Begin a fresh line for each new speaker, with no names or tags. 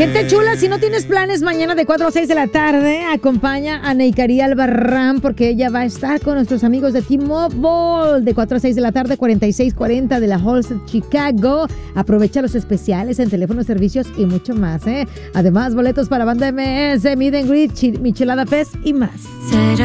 Gente chula, si no tienes planes mañana de 4 a 6 de la tarde, acompaña a Neikari Albarrán porque ella va a estar con nuestros amigos de T-Mobile de 4 a 6 de la tarde, 4640 de la Halsted, Chicago. Aprovecha los especiales en teléfonos, servicios y mucho más, ¿eh? Además, boletos para Banda MS, Meet and Greet, Michelada Fest y más.